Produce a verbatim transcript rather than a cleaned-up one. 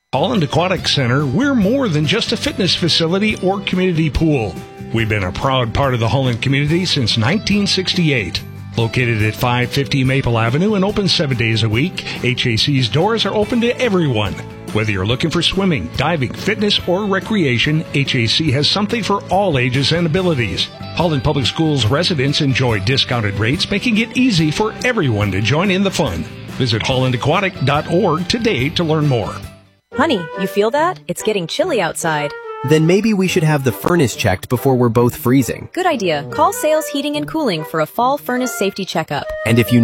Holland Aquatic Center, we're more than just a fitness facility or community pool. We've been a proud part of the Holland community since nineteen sixty-eight. Located at five fifty Maple Avenue and open seven days a week, H A C's doors are open to everyone. Whether you're looking for swimming, diving, fitness, or recreation, H A C has something for all ages and abilities. Holland Public Schools residents enjoy discounted rates, making it easy for everyone to join in the fun. Visit holland aquatic dot org today to learn more. Honey, you feel that? It's getting chilly outside. Then maybe we should have the furnace checked before we're both freezing. Good idea. Call Sales Heating and Cooling for a fall furnace safety checkup. And if you